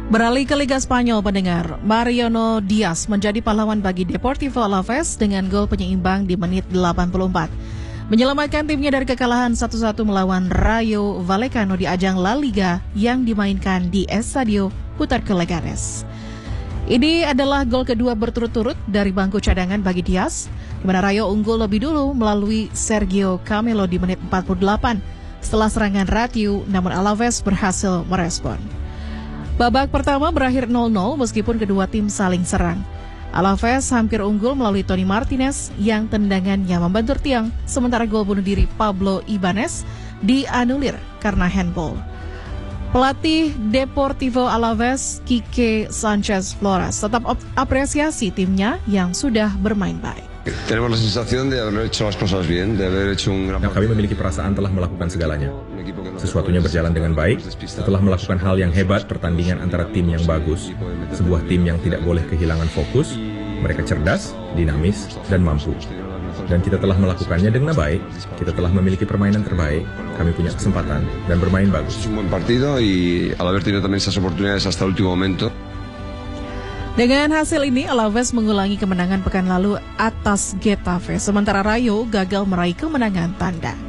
Beralih ke Liga Spanyol, pendengar, Mariano Diaz menjadi pahlawan bagi Deportivo Alaves dengan gol penyeimbang di menit 84. Menyelamatkan timnya dari kekalahan 1-1 melawan Rayo Vallecano di ajang La Liga yang dimainkan di Estadio Puerto Leganes. Ini adalah gol kedua berturut-turut dari bangku cadangan bagi Diaz, di mana Rayo unggul lebih dulu melalui Sergio Camelo di menit 48 setelah serangan Ratiu, namun Alaves berhasil merespon. Babak pertama berakhir 0-0 meskipun kedua tim saling serang. Alaves hampir unggul melalui Tony Martinez yang tendangannya membentur tiang, sementara gol bunuh diri Pablo Ibanez dianulir karena handball. Pelatih Deportivo Alaves, Quique Sánchez Flores, tetap apresiasi timnya yang sudah bermain baik. Tenemos la sensación de haber hecho las cosas bien, de haber hecho un gran. Kami memiliki perasaan telah melakukan segalanya. Sesuatunya berjalan dengan baik setelah melakukan hal yang hebat, pertandingan antara tim yang bagus. Sebuah tim yang tidak boleh kehilangan fokus. Mereka cerdas, dinamis, dan mampu. Dan kita telah melakukannya dengan baik. Kita telah memiliki permainan terbaik. Kami punya kesempatan dan bermain bagus. Un buen partido y al haber tenido también esas oportunidades hasta el último momento. Dengan hasil ini, Alaves mengulangi kemenangan pekan lalu atas Getafe, sementara Rayo gagal meraih kemenangan tandang.